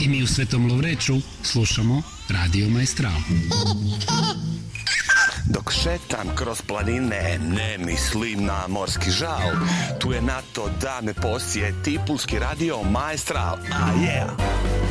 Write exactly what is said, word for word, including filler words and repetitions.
I mi u Svetom Lovreču slušamo Radio Maestral. Dok šetam kroz planine, ne mislim na morski žal. Tu je NATO da me posjeti, pulski radio Maestral. A yeah!